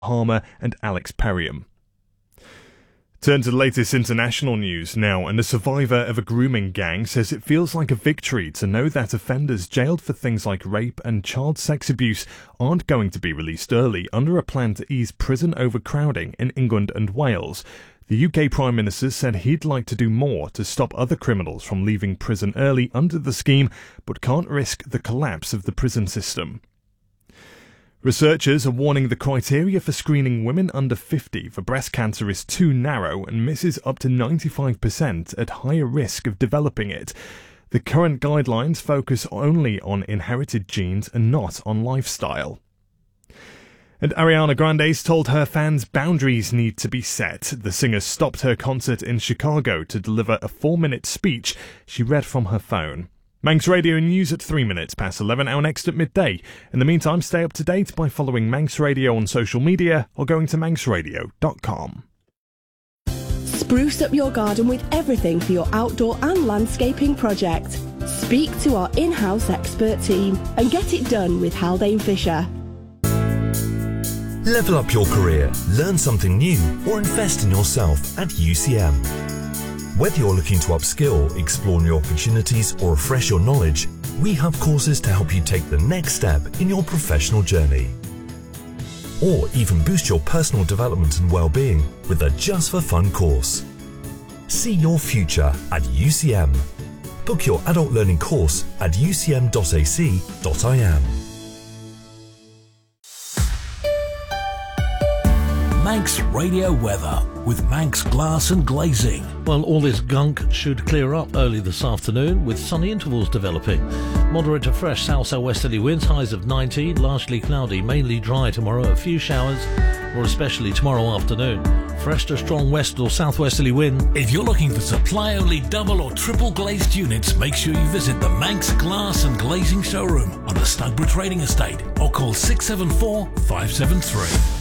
Harmer and Alex Perriam. Turn to the latest international news now, and a survivor of a grooming gang says it feels like a victory to know that offenders jailed for things like rape and child sex abuse aren't going to be released early under a plan to ease prison overcrowding in England and Wales. The UK Prime Minister said he'd like to do more to stop other criminals from leaving prison early under the scheme, but can't risk the collapse of the prison system. Researchers are warning the criteria for screening women under 50 for breast cancer is too narrow and misses up to 95% at higher risk of developing it. The current guidelines focus only on inherited genes and not on lifestyle. And Ariana Grande's told her fans boundaries need to be set. The singer stopped her concert in Chicago to deliver a 4-minute speech she read from her phone. Manx Radio News at 3 minutes past 11, our next at midday. In the meantime, stay up to date by following Manx Radio on social media or going to manxradio.com. Spruce up your garden with everything for your outdoor and landscaping project. Speak to our in-house expert team and get it done with Haldane Fisher. Level up your career, learn something new, or invest in yourself at UCM. Whether you're looking to upskill, explore new opportunities, or refresh your knowledge, we have courses to help you take the next step in your professional journey. Or even boost your personal development and well-being with a Just for Fun course. See your future at UCM. Book your adult learning course at ucm.ac.im. Manx Radio weather with Manx Glass and Glazing. Well, all this gunk should clear up early this afternoon with sunny intervals developing. Moderate to fresh south-southwesterly winds, highs of 19, largely cloudy, mainly dry tomorrow, a few showers, or especially tomorrow afternoon. Fresh to strong west or southwesterly wind. If you're looking for supply-only double or triple glazed units, make sure you visit the Manx Glass and Glazing showroom on the Snugborough Trading Estate or call 674 573.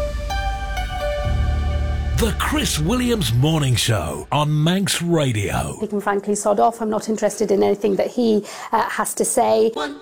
The Chris Williams Morning Show on Manx Radio. He can frankly sod off. I'm not interested in anything that he has to say. 1